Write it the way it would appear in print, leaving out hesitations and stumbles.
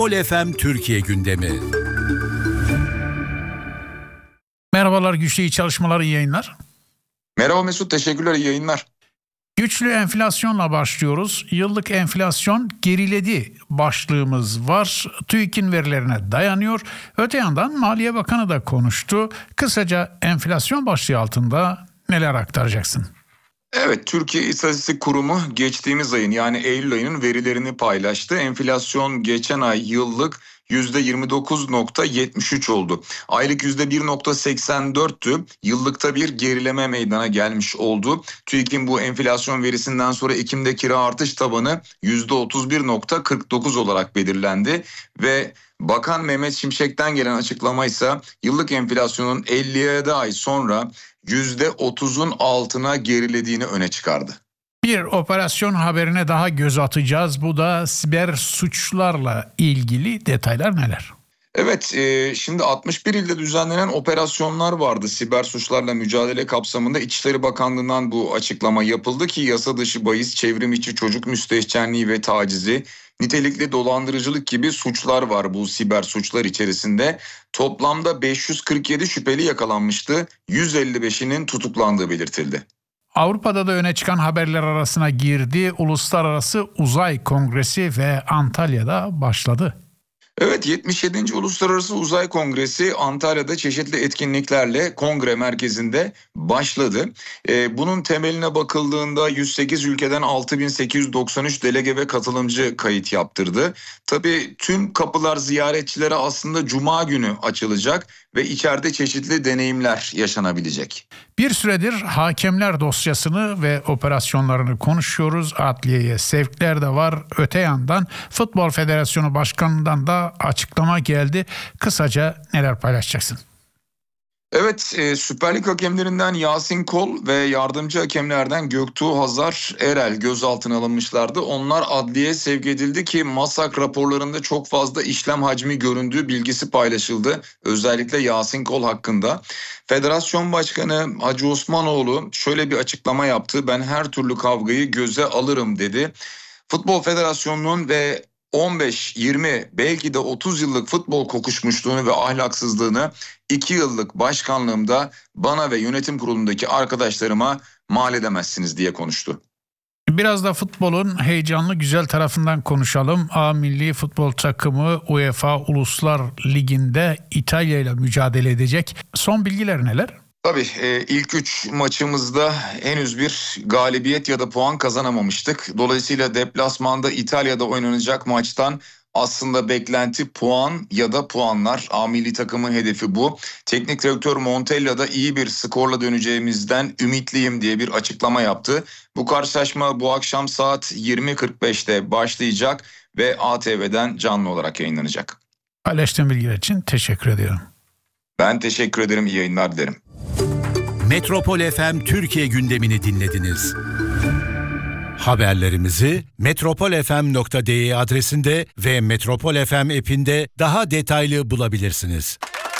Metropol FM Türkiye gündemi. Merhabalar, güçlü iyi çalışmalar, iyi yayınlar. Merhaba Mesut, teşekkürler, iyi yayınlar. Güçlü enflasyonla başlıyoruz. Yıllık enflasyon geriledi başlığımız var. TÜİK'in verilerine dayanıyor. Öte yandan Maliye Bakanı da konuştu. Kısaca enflasyon başlığı altında neler aktaracaksın? Evet, Türkiye İstatistik Kurumu geçtiğimiz ayın yani Eylül ayının verilerini paylaştı. Enflasyon geçen ay yıllık %29.73 oldu. Aylık %1.84'tü. Yıllıkta bir gerileme meydana gelmiş oldu. TÜİK'in bu enflasyon verisinden sonra Ekim'de kira artış tabanı %31.49 olarak belirlendi ve Bakan Mehmet Şimşek'ten gelen açıklama ise yıllık enflasyonun 57 ay sonra %30'un altına gerilediğini öne çıkardı. Bir operasyon haberine daha göz atacağız. Bu da siber suçlarla ilgili. Detaylar neler? Evet, şimdi 61 ilde düzenlenen operasyonlar vardı. Siber suçlarla mücadele kapsamında İçişleri Bakanlığı'ndan bu açıklama yapıldı ki yasa dışı bahis, çevrim içi çocuk müstehcenliği ve tacizi, nitelikli dolandırıcılık gibi suçlar var bu siber suçlar içerisinde. Toplamda 547 şüpheli yakalanmıştı, 155'inin tutuklandığı belirtildi. Avrupa'da da öne çıkan haberler arasına girdi. Uluslararası Uzay Kongresi ve Antalya'da başladı. Evet, 77. Uluslararası Uzay Kongresi Antalya'da çeşitli etkinliklerle kongre merkezinde başladı. Bunun temeline bakıldığında 108 ülkeden 6.893 delege ve katılımcı kayıt yaptırdı. Tabii tüm kapılar ziyaretçilere aslında Cuma günü açılacak ve içeride çeşitli deneyimler yaşanabilecek. Bir süredir hakemler dosyasını ve operasyonlarını konuşuyoruz. Adliyeye sevkler de var. Öte yandan Futbol Federasyonu Başkanı'ndan da açıklama geldi. Kısaca neler paylaşacaksın? Evet, Süper Lig hakemlerinden Yasin Kol ve yardımcı hakemlerden Göktuğ Hazar Erel gözaltına alınmışlardı. Onlar adliyeye sevk edildi ki MASAK raporlarında çok fazla işlem hacmi göründüğü bilgisi paylaşıldı. Özellikle Yasin Kol hakkında. Federasyon Başkanı Hacı Osmanoğlu şöyle bir açıklama yaptı. Ben her türlü kavgayı göze alırım dedi. Futbol Federasyonu'nun ve 15, 20 belki de 30 yıllık futbol kokuşmuşluğunu ve ahlaksızlığını 2 yıllık başkanlığımda bana ve yönetim kurulundaki arkadaşlarıma mal edemezsiniz diye konuştu. Biraz da futbolun heyecanlı güzel tarafından konuşalım. A milli futbol takımı UEFA Uluslar Ligi'nde İtalya ile mücadele edecek. Son bilgiler neler? Tabii ilk 3 maçımızda henüz bir galibiyet ya da puan kazanamamıştık. Dolayısıyla deplasmanda İtalya'da oynanacak maçtan aslında beklenti puan ya da puanlar. A milli takımın hedefi bu. Teknik direktör Montella da iyi bir skorla döneceğimizden ümitliyim diye bir açıklama yaptı. Bu karşılaşma bu akşam saat 20.45'te başlayacak ve ATV'den canlı olarak yayınlanacak. Paylaştığın bilgiler için teşekkür ediyorum. Ben teşekkür ederim, iyi yayınlar dilerim. Metropol FM Türkiye gündemini dinlediniz. Haberlerimizi metropolfm.de adresinde ve Metropol FM app'inde daha detaylı bulabilirsiniz.